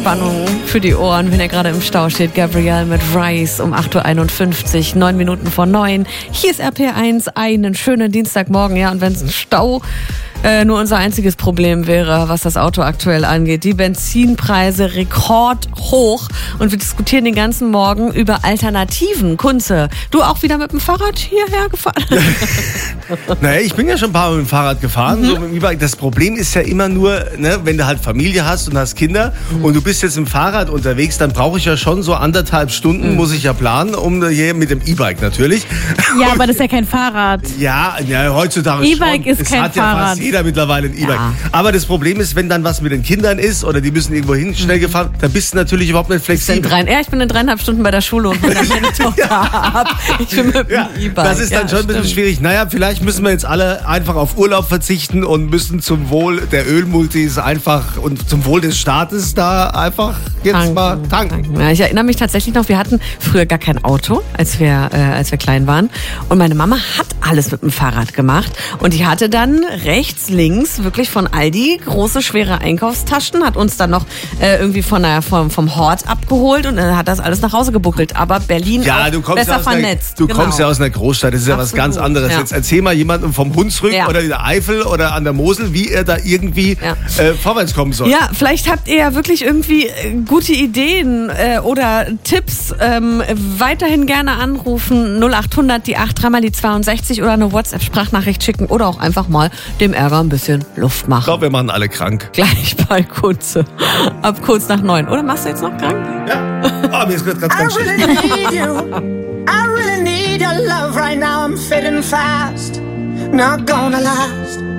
Entspannung für die Ohren, wenn ihr gerade im Stau steht. Gabrielle mit Rise um 8.51 Uhr, 9 Minuten vor 9. Hier ist RPR1, einen schönen Dienstagmorgen. Ja, und wenn es ein Stau nur unser einziges Problem wäre, was das Auto aktuell angeht. Die Benzinpreise rekordhoch und wir diskutieren den ganzen Morgen über Alternativen. Kunze, du auch wieder mit dem Fahrrad hierher gefahren? Naja, ich bin ja schon ein paar Mal mit dem Fahrrad gefahren. So mit dem E-Bike. Das Problem ist ja immer nur, ne, wenn du halt Familie hast und hast Kinder und du bist jetzt im Fahrrad unterwegs, dann brauche ich ja schon so 1,5 Stunden, muss ich ja planen, um hier mit dem E-Bike natürlich. Ja, aber das ist ja kein Fahrrad. Ja, heutzutage E-Bike schon. ist kein hat ja Fahrrad. Fast jeder mittlerweile ein E-Bike. Ja. Aber das Problem ist, wenn dann was mit den Kindern ist oder die müssen irgendwo hin schnell gefahren, dann bist du natürlich überhaupt nicht flexibel. Ich bin in 3,5 Stunden bei der Schule und hole dann meine Tochter ab. Ich bin mit dem E-Bike. Das ist dann schon ein bisschen schwierig. Naja, vielleicht müssen wir jetzt alle einfach auf Urlaub verzichten und müssen zum Wohl der Ölmultis einfach und zum Wohl des Staates da einfach jetzt mal tanken. Ja, ich erinnere mich tatsächlich noch, wir hatten früher gar kein Auto, als wir klein waren. Und meine Mama hat alles mit dem Fahrrad gemacht. Und die hatte dann rechts, links wirklich von Aldi große, schwere Einkaufstaschen, hat uns dann noch irgendwie vom Hort abgeholt und dann hat das alles nach Hause gebuckelt. Aber Berlin auch besser vernetzt. Du kommst ja aus einer Großstadt, das ist ja was ganz anderes. Ja. Jetzt erzähl mal jemandem vom Hunsrück oder in der Eifel oder an der Mosel, wie er da irgendwie vorwärts kommen soll. Ja, vielleicht habt ihr ja wirklich irgendwie gute Ideen oder Tipps. Weiterhin gerne anrufen, 0800 die 8 dreimal die 62 oder eine WhatsApp-Sprachnachricht schicken oder auch einfach mal dem Ärger ein bisschen Luft machen. Ich glaube, wir machen alle krank. Gleich bei Kunze. Ab kurz nach 9. Oder machst du jetzt noch krank? Ja. Mir ist gerade ganz schlecht. I really need your love right now. I'm fading fast, not gonna last.